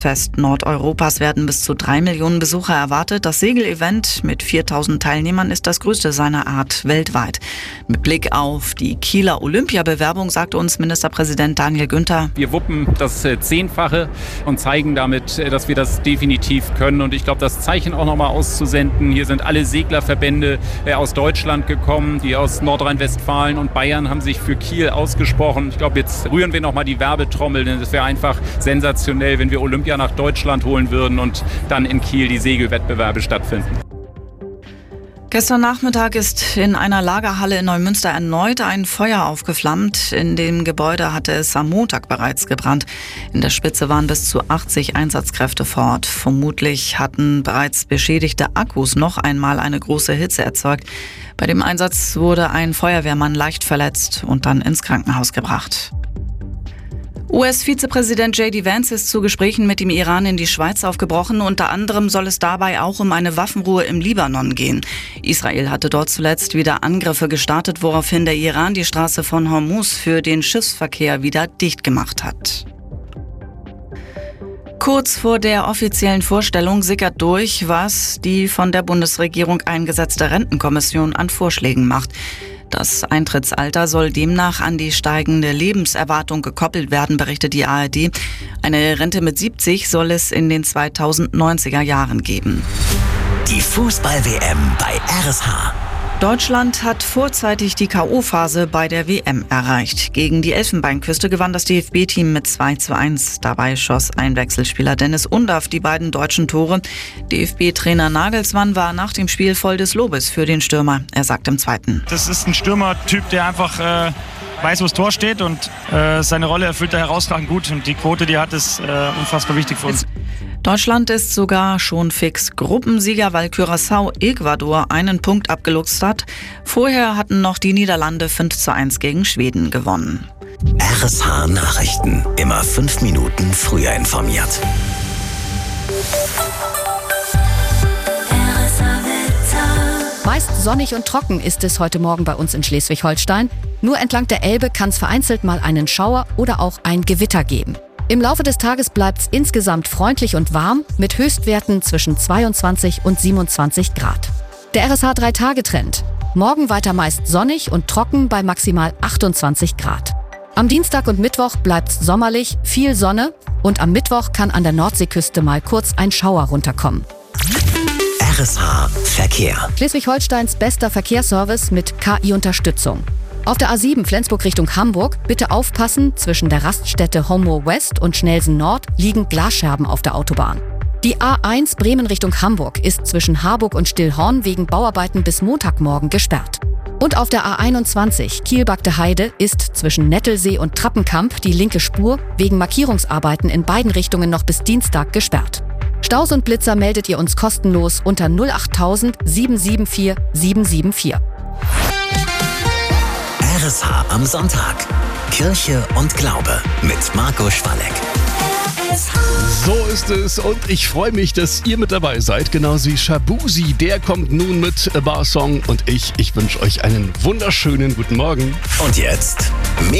Fest Nordeuropas werden bis zu 3 Millionen Besucher erwartet. Das Segelevent mit 4.000 Teilnehmern ist das größte seiner Art weltweit. Mit Blick auf die Kieler Olympiabewerbung sagte uns Ministerpräsident Daniel Günther: Wir wuppen das Zehnfache und zeigen damit, dass wir das definitiv können. Und ich glaube, das Zeichen auch nochmal auszusenden. Hier sind alle Seglerverbände aus Deutschland gekommen, die aus Nordrhein-Westfalen und Bayern haben sich für Kiel ausgesprochen. Ich glaube, jetzt rühren wir nochmal die Werbetrommel, denn es wäre einfach sensationell, wenn wir Olympia nach Deutschland holen würden und dann in Kiel die Segelwettbewerbe stattfinden. Gestern Nachmittag ist in einer Lagerhalle in Neumünster erneut ein Feuer aufgeflammt. In dem Gebäude hatte es am Montag bereits gebrannt. In der Spitze waren bis zu 80 Einsatzkräfte vor Ort. Vermutlich hatten bereits beschädigte Akkus noch einmal eine große Hitze erzeugt. Bei dem Einsatz wurde ein Feuerwehrmann leicht verletzt und dann ins Krankenhaus gebracht. US-Vizepräsident J.D. Vance ist zu Gesprächen mit dem Iran in die Schweiz aufgebrochen. Unter anderem soll es dabei auch um eine Waffenruhe im Libanon gehen. Israel hatte dort zuletzt wieder Angriffe gestartet, woraufhin der Iran die Straße von Hormuz für den Schiffsverkehr wieder dicht gemacht hat. Kurz vor der offiziellen Vorstellung sickert durch, was die von der Bundesregierung eingesetzte Rentenkommission an Vorschlägen macht. Das Eintrittsalter soll demnach an die steigende Lebenserwartung gekoppelt werden, berichtet die ARD. Eine Rente mit 70 soll es in den 2090er Jahren geben. Die Fußball-WM bei RSH. Deutschland hat vorzeitig die K.O.-Phase bei der WM erreicht. Gegen die Elfenbeinküste gewann das DFB-Team mit 2:1. Dabei schoss Einwechselspieler Dennis Undaff die beiden deutschen Tore. DFB-Trainer Nagelsmann war nach dem Spiel voll des Lobes für den Stürmer. Er sagt im Zweiten: Das ist ein Stürmertyp, der einfach weiß, wo das Tor steht und seine Rolle erfüllt er herausragend gut. Und die Quote, die er hat, ist unfassbar wichtig für uns. Deutschland ist sogar schon fix Gruppensieger, weil Curaçao Ecuador einen Punkt abgeluchst hat. Vorher hatten noch die Niederlande 5:1 gegen Schweden gewonnen. RSH Nachrichten. Immer 5 Minuten früher informiert. Meist sonnig und trocken ist es heute Morgen bei uns in Schleswig-Holstein. Nur entlang der Elbe kann es vereinzelt mal einen Schauer oder auch ein Gewitter geben. Im Laufe des Tages bleibt es insgesamt freundlich und warm mit Höchstwerten zwischen 22 und 27 Grad. Der RSH 3-Tage-Trend. Morgen weiter meist sonnig und trocken bei maximal 28 Grad. Am Dienstag und Mittwoch bleibt es sommerlich, viel Sonne und am Mittwoch kann an der Nordseeküste mal kurz ein Schauer runterkommen. RSH Verkehr. Schleswig-Holsteins bester Verkehrsservice mit KI-Unterstützung. Auf der A7 Flensburg Richtung Hamburg bitte aufpassen, zwischen der Raststätte Homo West und Schnelsen Nord liegen Glasscherben auf der Autobahn. Die A1 Bremen Richtung Hamburg ist zwischen Harburg und Stillhorn wegen Bauarbeiten bis Montagmorgen gesperrt. Und auf der A21 Kiel-Bagde Heide ist zwischen Nettelsee und Trappenkamp die linke Spur wegen Markierungsarbeiten in beiden Richtungen noch bis Dienstag gesperrt. Staus und Blitzer meldet ihr uns kostenlos unter 08000 774 774. RSH am Sonntag. Kirche und Glaube mit Marco Schwalek. So ist es und ich freue mich, dass ihr mit dabei seid, genauso wie Shabuzi, der kommt nun mit A Bar Song und ich wünsche euch einen wunderschönen guten Morgen. Und jetzt